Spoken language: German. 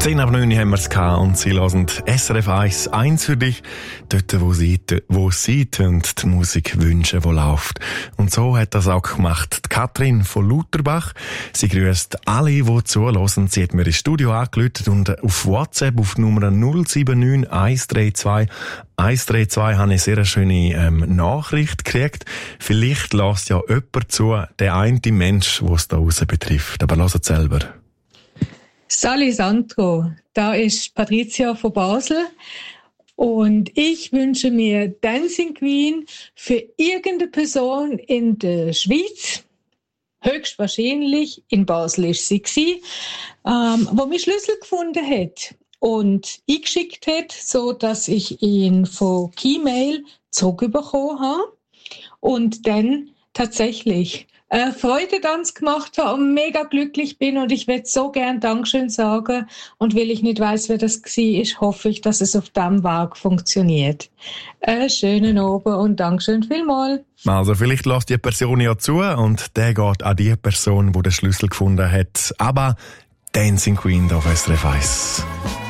10 ab 9 haben wir es gehabt und sie hören SRF 1 für dich, dort wo sie tun, die Musik wünschen, die läuft. Und so hat das auch gemacht die Katrin von Lutherbach. Sie grüßt alle, die zuhören. Sie hat mir ins Studio angerufen und auf WhatsApp auf die Nummer 079 132 132 habe ich eine sehr schöne Nachricht gekriegt. Vielleicht lässt ja jemand zu, der eine Mensch, der es da draussen betrifft. Aber hört es selber. Sali Sandro, da ist Patricia von Basel und ich wünsche mir Dancing Queen für irgendeine Person in der Schweiz, höchstwahrscheinlich in Basel ist sie gewesen, wo mir Schlüssel gefunden hat und eingeschickt hat, so dass ich ihn von Keymail zurückbekommen habe und dann tatsächlich Freudetanz gemacht habe und mega glücklich bin und ich würde so gern Dankeschön sagen und weil ich nicht weiss, wer das war, hoffe ich, dass es auf diesem Weg funktioniert. Schönen Abend und Dankeschön vielmals. Also vielleicht lässt die Person ja zu und der geht an die Person, die den Schlüssel gefunden hat. Aber Dancing Queen auf SRF 1.